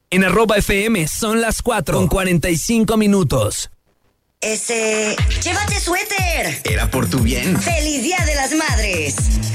En @FM son las 4:45. Llévate suéter. Era por tu bien. ¡Feliz Día de las Madres!